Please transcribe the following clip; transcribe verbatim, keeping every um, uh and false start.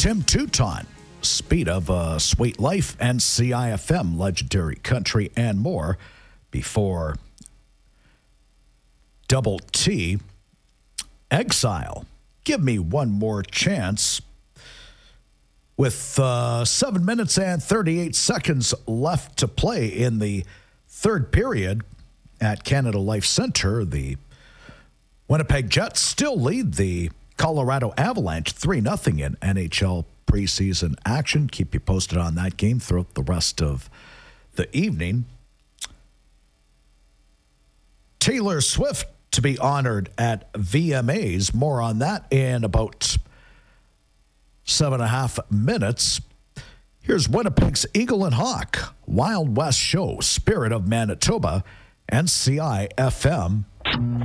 Tim Touton, Speed of a Sweet Life, and C I F M, Legendary Country, and more. Before Double T, Exile, Give Me One More Chance. With uh, seven minutes and thirty-eight seconds left to play in the third period at Canada Life Center, the Winnipeg Jets still lead the Colorado Avalanche three nothing in N H L preseason action. Keep you posted on that game throughout the rest of the evening. Taylor Swift to be honored at V M As. More on that in about seven and a half minutes. Here's Winnipeg's Eagle and Hawk, Wild West Show, Spirit of Manitoba, and C I F M.